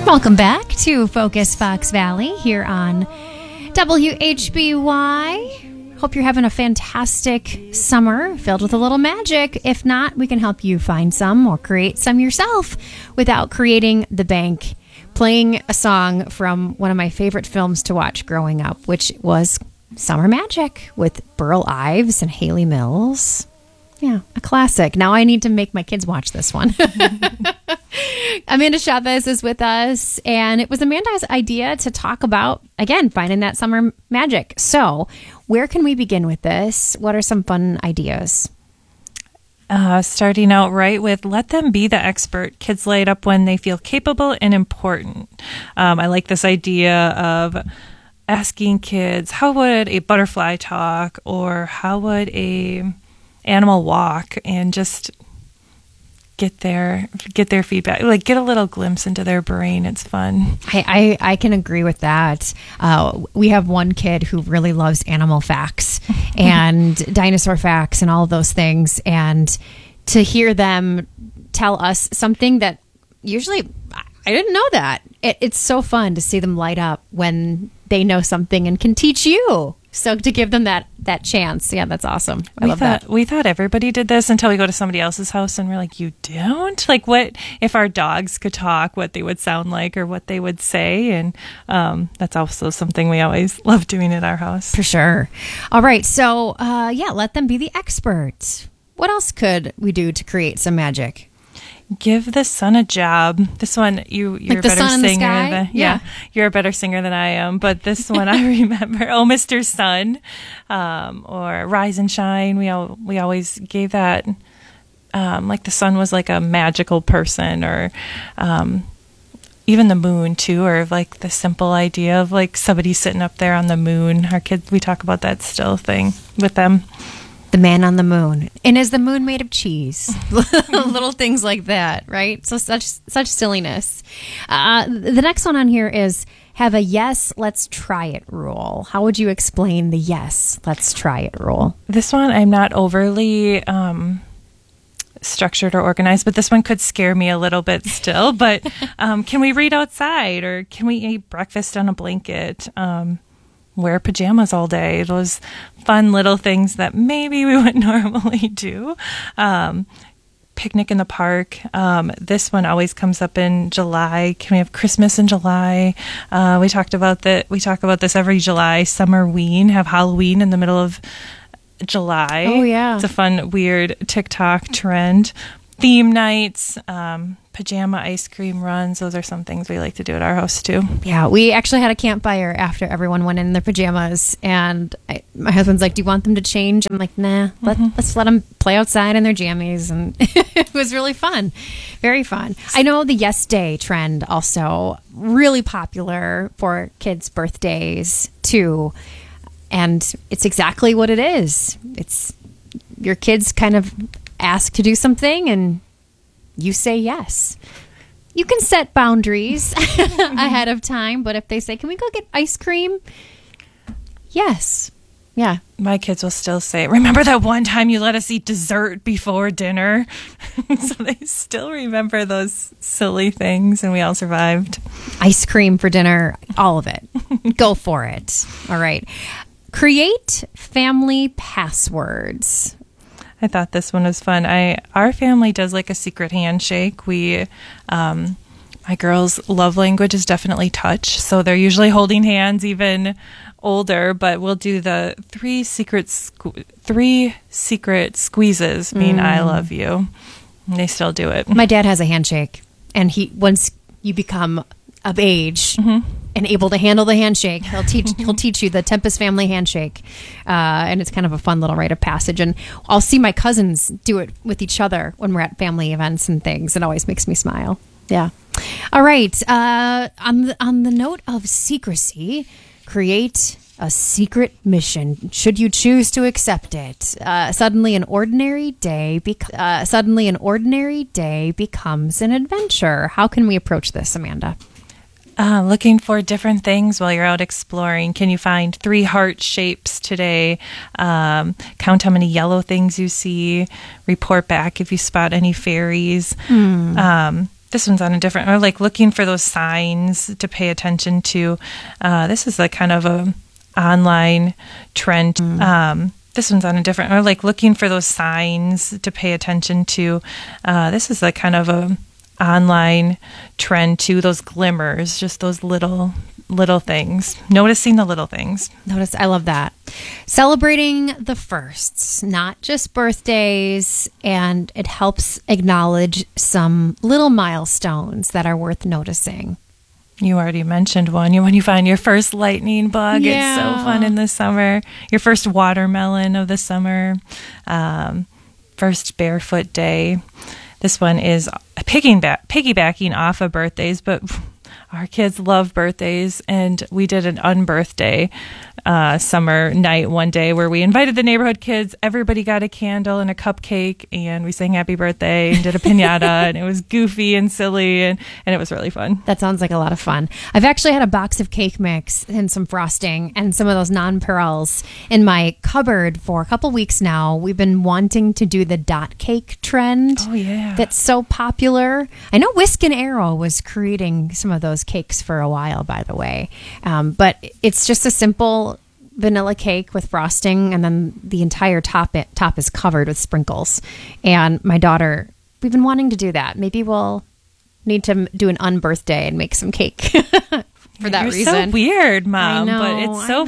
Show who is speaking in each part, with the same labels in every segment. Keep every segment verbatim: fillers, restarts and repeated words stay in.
Speaker 1: Welcome back to Focus Fox Valley here on W H B Y. Hope you're having a fantastic summer filled with a little magic. If not, we can help you find some or create some yourself without creating the bank. Playing a song from one of my favorite films to watch growing up, which was Summer Magic with Burl Ives and Haley Mills. Yeah, a classic. Now I need to make my kids watch this one. Amanda Chavez is with us, and it was Amanda's idea to talk about, again, finding that summer magic. So where can we begin with this? What are some fun ideas?
Speaker 2: Uh, starting out right with let them be the expert. Kids light up when they feel capable and important. Um, I like this idea of asking kids, how would a butterfly talk, or how would a animal walk, and just get their get their feedback, like get a little glimpse into their brain. It's fun.
Speaker 1: I, I, I can agree with that. Uh, we have one kid who really loves animal facts and dinosaur facts and all of those things. And to hear them tell us something that usually I didn't know that. It, it's so fun to see them light up when they know something and can teach you. So to give them that that chance, yeah, that's awesome. I
Speaker 2: we
Speaker 1: love
Speaker 2: thought,
Speaker 1: that.
Speaker 2: We thought everybody did this until we go to somebody else's house and we're like, you don't? Like, what if our dogs could talk, what they would sound like or what they would say? And um, that's also something we always love doing at our house.
Speaker 1: For sure. All right. So, uh, yeah, let them be the expert. What else could we do to create some magic?
Speaker 2: Give the sun a job. This one, you, you're
Speaker 1: like
Speaker 2: a better singer than,
Speaker 1: yeah,
Speaker 2: yeah, you're a better singer than I am. But this one I remember, oh, Mister Sun, um, or Rise and Shine. We all, we always gave that, um, like the sun was like a magical person, or, um, even the moon too, or like the simple idea of like somebody sitting up there on the moon. Our kids, we talk about that still thing with them.
Speaker 1: The man on the moon. And is the moon made of cheese? Little things like that, right? So such such silliness. Uh, the next one on here is have a yes, let's try it rule. How would you explain the yes, let's try it rule?
Speaker 2: This one, I'm not overly um, structured or organized, but this one could scare me a little bit still. But um, can we read outside, or can we eat breakfast on a blanket? Um wear pajamas all day. Those fun little things that maybe we wouldn't normally do. Um, picnic in the park. Um, this one always comes up in July. Can we have Christmas in July? Uh, we talked about that. We talk about this every July. Summerween, have Halloween in the middle of July.
Speaker 1: Oh, yeah.
Speaker 2: It's a fun, weird TikTok trend. Theme nights, um, pajama ice cream runs. Those are some things we like to do at our house too.
Speaker 1: Yeah, we actually had a campfire after everyone went in their pajamas, and I, my husband's like, do you want them to change? I'm like, nah, let, mm-hmm. let's let them play outside in their jammies. And it was really fun. Very fun. I know the Yes Day trend also really popular for kids' birthdays too. And it's exactly what it is. It's your kids kind of ask to do something and you say yes. You can set boundaries ahead of time, but if they say, can we go get ice cream? Yes. Yeah.
Speaker 2: My kids will still say, remember that one time you let us eat dessert before dinner? So they still remember those silly things, and we all survived.
Speaker 1: Ice cream for dinner, all of it. Go for it. All right. Create family passwords.
Speaker 2: I thought this one was fun. I our family does like a secret handshake. We, um, my girls' love language is definitely touch, so they're usually holding hands, even older. But we'll do the three secret sque- three secret squeezes, mean mm. I love you. And they still do it.
Speaker 1: My dad has a handshake, and he once you become of age. Mm-hmm. And able to handle the handshake, he'll teach he'll teach you the Tempest family handshake, uh, and it's kind of a fun little rite of passage. And I'll see my cousins do it with each other when we're at family events and things. It always makes me smile. Yeah. All right. Uh, on the on the note of secrecy, create a secret mission. Should you choose to accept it, uh, suddenly an ordinary day bec- uh, suddenly an ordinary day becomes an adventure. How can we approach this, Amanda?
Speaker 2: Uh, looking for different things while you're out exploring. Can you find three heart shapes today? Um, count how many yellow things you see. Report back if you spot any fairies. Mm. Um, this one's on a different, or like looking for those signs to pay attention to. Uh, this is like kind of a online trend. Mm. Um, this one's on a different, or like looking for those signs to pay attention to. Uh, this is like kind of a online trend too. Those glimmers, just those little little things, noticing the little things.
Speaker 1: Notice, I love that. Celebrating the firsts, not just birthdays, and it helps acknowledge some little milestones that are worth noticing.
Speaker 2: You already mentioned one. You when you find your first lightning bug,
Speaker 1: yeah.
Speaker 2: It's so fun in the summer. Your first watermelon of the summer, um, first barefoot day. This one is piggyback, piggybacking off of birthdays, but our kids love birthdays, and we did an unbirthday uh, summer night one day where we invited the neighborhood kids. Everybody got a candle and a cupcake, and we sang happy birthday and did a piñata, and it was goofy and silly, and, and it was really fun.
Speaker 1: That sounds like a lot of fun. I've actually had a box of cake mix and some frosting and some of those nonpareils in my cupboard for a couple weeks now. We've been wanting to do the dot cake trend.
Speaker 2: Oh, yeah.
Speaker 1: That's so popular. I know Whisk and Arrow was creating some of those cakes for a while, by the way. Um, but it's just a simple vanilla cake with frosting, and then the entire top it, top is covered with sprinkles. And my daughter, we've been wanting to do that. Maybe we'll need to do an unbirthday and make some cake for that
Speaker 2: You're
Speaker 1: reason.
Speaker 2: So weird, Mom,
Speaker 1: know,
Speaker 2: but it's so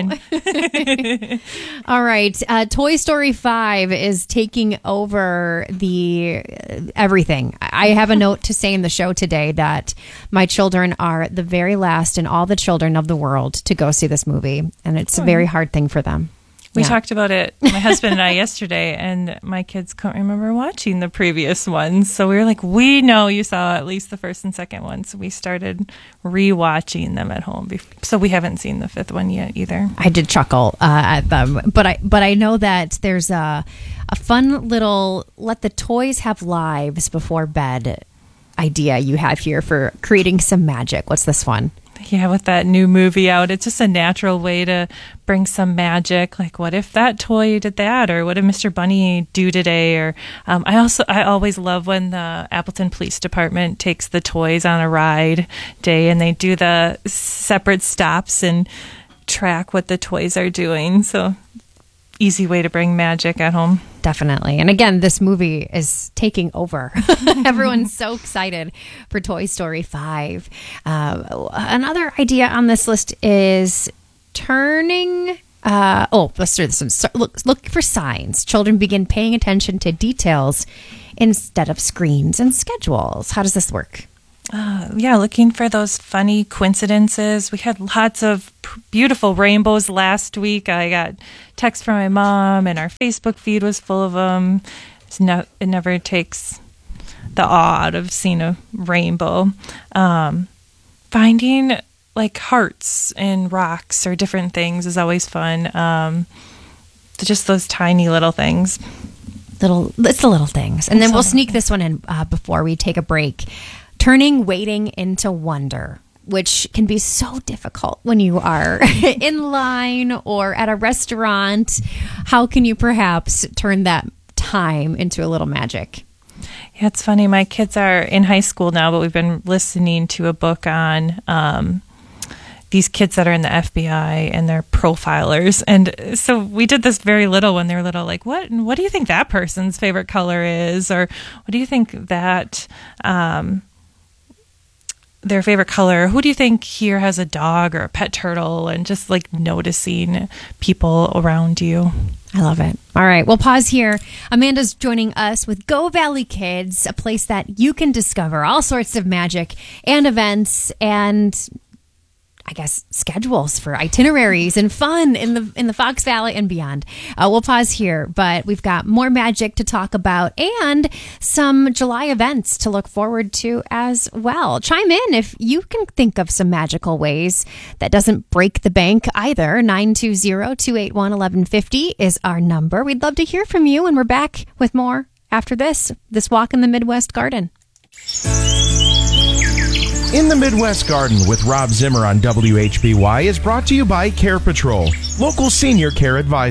Speaker 2: fun.
Speaker 1: All right. Uh, Toy Story five is taking over the uh, everything. I have a note to say in the show today that my children are the very last in all the children of the world to go see this movie. And it's oh. a very hard thing for them.
Speaker 2: We
Speaker 1: yeah.
Speaker 2: talked about it, my husband and I, yesterday, and my kids couldn't remember watching the previous ones. So we were like, we know you saw at least the first and second one. So we started rewatching them at home. So we haven't seen the fifth one yet either.
Speaker 1: I did chuckle uh, at them, but I but I know that there's a, a fun little let the toys have lives before bed idea you have here for creating some magic. What's this one?
Speaker 2: Yeah, with that new movie out, it's just a natural way to bring some magic. Like, what if that toy did that, or what did Mister Bunny do today? Or um, I also I always love when the Appleton Police Department takes the toys on a ride day, and they do the separate stops and track what the toys are doing. So easy way to bring magic at home.
Speaker 1: Definitely. And again, this movie is taking over. Everyone's so excited for Toy Story five. Uh, another idea on this list is turning... Uh, oh, let's do this. Look, look for signs. Children begin paying attention to details instead of screens and schedules. How does this work?
Speaker 2: Uh, yeah, looking for those funny coincidences. We had lots of p- beautiful rainbows last week. I got texts from my mom, and our Facebook feed was full of them. It's no, it never takes the awe out of seeing a rainbow. Um, finding like hearts and rocks or different things is always fun. Um, just those tiny little things.
Speaker 1: Little, it's the little things. And then we'll sneak this one in uh, before we take a break. Turning waiting into wonder, which can be so difficult when you are in line or at a restaurant. How can you perhaps turn that time into a little magic?
Speaker 2: Yeah, it's funny. My kids are in high school now, but we've been listening to a book on um, these kids that are in the F B I and they're profilers. And so we did this very little when they were little, like, what, what do you think that person's favorite color is? Or what do you think that... Um, their favorite color. Who do you think here has a dog or a pet turtle? And just like noticing people around you.
Speaker 1: I love it. All right, we'll pause here. Amanda's joining us with Go Valley Kids, a place that you can discover all sorts of magic and events and I guess schedules for itineraries and fun in the in the Fox Valley and beyond. Uh, we'll pause here, but we've got more magic to talk about and some July events to look forward to as well. Chime in if you can think of some magical ways that doesn't break the bank either. nine two zero, two eight one, one one five zero is our number. We'd love to hear from you, and we're back with more after this, this walk in the Midwest Garden.
Speaker 3: In the Midwest Garden with Rob Zimmer on W H B Y is brought to you by Care Patrol, local senior care advisors.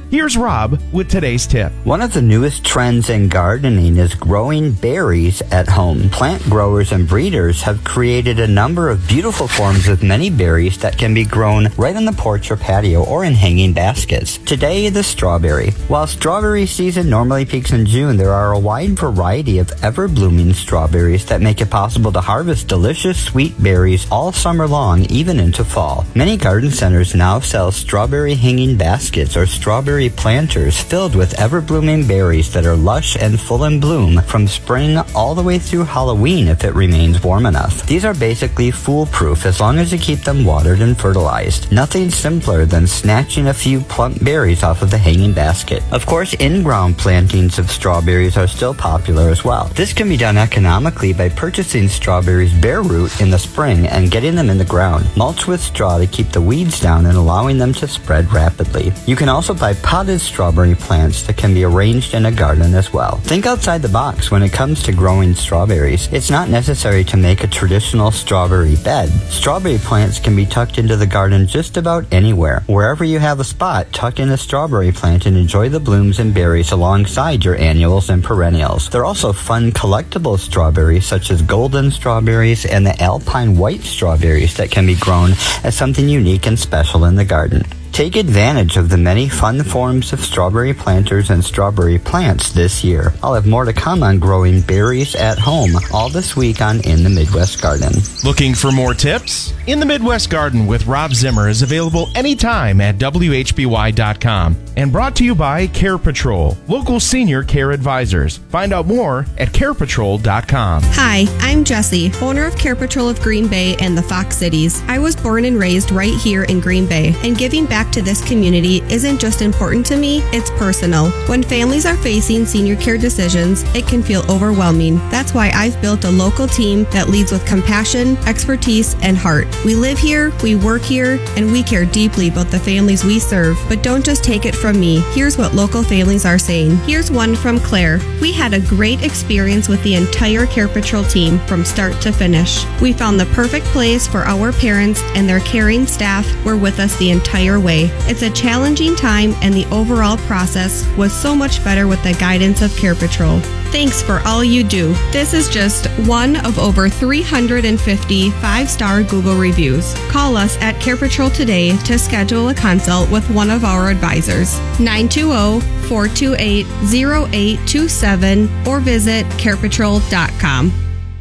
Speaker 3: Here's Rob with today's tip.
Speaker 4: One of the newest trends in gardening is growing berries at home. Plant growers and breeders have created a number of beautiful forms of many berries that can be grown right on the porch or patio or in hanging baskets. Today, the strawberry. While strawberry season normally peaks in June, there are a wide variety of ever-blooming strawberries that make it possible to harvest delicious sweet berries all summer long, even into fall. Many garden centers now sell strawberry hanging baskets or strawberry planters filled with ever-blooming berries that are lush and full in bloom from spring all the way through Halloween if it remains warm enough. These are basically foolproof as long as you keep them watered and fertilized. Nothing simpler than snatching a few plump berries off of the hanging basket. Of course, in-ground plantings of strawberries are still popular as well. This can be done economically by purchasing strawberries bare root in the spring and getting them in the ground. Mulch with straw to keep the weeds down and allowing them to spread rapidly. You can also buy potted strawberry plants that can be arranged in a garden as well. Think outside the box when it comes to growing strawberries. It's not necessary to make a traditional strawberry bed. Strawberry plants can be tucked into the garden just about anywhere. Wherever you have a spot, tuck in a strawberry plant and enjoy the blooms and berries alongside your annuals and perennials. There are also fun collectible strawberries such as golden strawberries and the alpine white strawberries that can be grown as something unique and special in the garden. Take advantage of the many fun forms of strawberry planters and strawberry plants this year. I'll have more to come on growing berries at home all this week on In the Midwest Garden.
Speaker 3: Looking for more tips? In the Midwest Garden with Rob Zimmer is available anytime at W H B Y dot com and brought to you by Care Patrol, local senior care advisors. Find out more at care patrol dot com.
Speaker 5: Hi, I'm Jessie, owner of Care Patrol of Green Bay and the Fox Cities. I was born and raised right here in Green Bay, and giving back to this community isn't just important to me, it's personal. When families are facing senior care decisions, it can feel overwhelming. That's why I've built a local team that leads with compassion, expertise, and heart. We live here, we work here, and we care deeply about the families we serve. But don't just take it from me. Here's what local families are saying. Here's one from Claire. We had a great experience with the entire Care Patrol team from start to finish. We found the perfect place for our parents, and their caring staff were with us the entire way. It's a challenging time, and the overall process was so much better with the guidance of Care Patrol. Thanks for all you do. This is just one of over three hundred fifty five-star Google reviews. Call us at Care Patrol today to schedule a consult with one of our advisors. nine two zero, four two eight, zero eight two seven or visit care patrol dot com.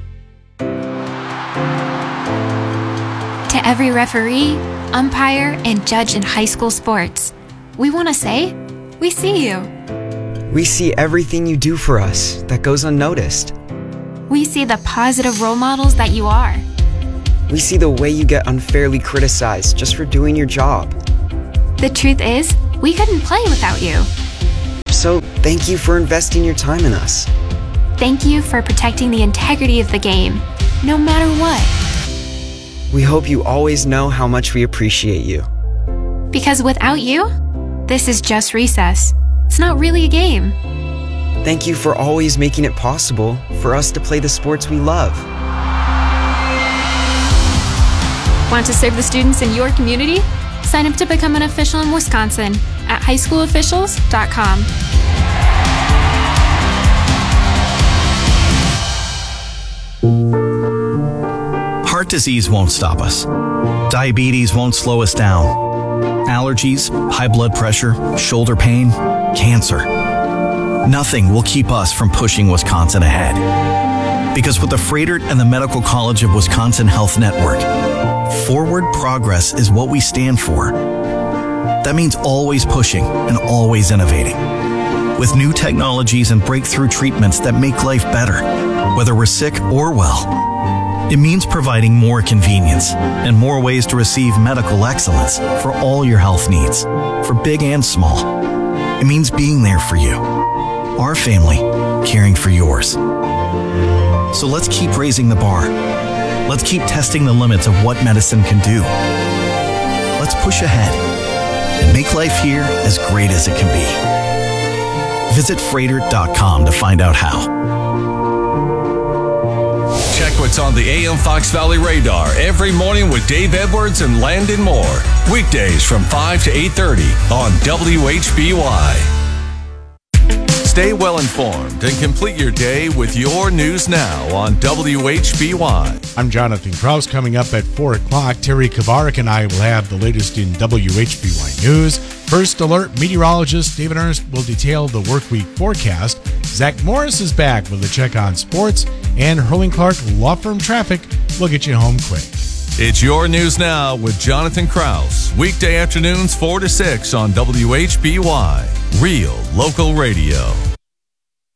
Speaker 6: To every referee, umpire, and judge in high school sports, we want to say, we see you.
Speaker 7: We see everything you do for us that goes unnoticed.
Speaker 6: We see the positive role models that you are.
Speaker 7: We see the way you get unfairly criticized just for doing your job.
Speaker 6: The truth is, we couldn't play without you.
Speaker 7: So, thank you for investing your time in us.
Speaker 6: Thank you for protecting the integrity of the game, no matter what.
Speaker 7: We hope you always know how much we appreciate you.
Speaker 6: Because without you, this is just recess. It's not really a game.
Speaker 7: Thank you for always making it possible for us to play the sports we love.
Speaker 6: Want to serve the students in your community? Sign up to become an official in Wisconsin at high school officials dot com.
Speaker 8: Heart disease won't stop us. Diabetes won't slow us down. Allergies, high blood pressure, shoulder pain, cancer. Nothing will keep us from pushing Wisconsin ahead. Because with the Froedtert and the Medical College of Wisconsin Health Network, forward progress is what we stand for. That means always pushing and always innovating. With new technologies and breakthrough treatments that make life better, whether we're sick or well. It means providing more convenience and more ways to receive medical excellence for all your health needs, for big and small. It means being there for you, our family, caring for yours. So let's keep raising the bar. Let's keep testing the limits of what medicine can do. Let's push ahead and make life here as great as it can be. Visit Froedtert dot com to find out how.
Speaker 3: Check
Speaker 9: what's on the A M Fox Valley radar every morning with Dave Edwards and Landon Moore. Weekdays from five to eight thirty on W H B Y. Stay well informed and complete your day with your news now on W H B Y.
Speaker 10: I'm Jonathan Kraus. Coming up at four o'clock, Terry Kavarik and I will have the latest in W H B Y news. First Alert meteorologist David Ernst will detail the workweek forecast. Zach Morris is back with a check on sports. And Hurling Clark Law Firm Traffic will get you home quick.
Speaker 9: It's your news now with Jonathan Kraus. Weekday afternoons four to six on W H B Y. Real local radio.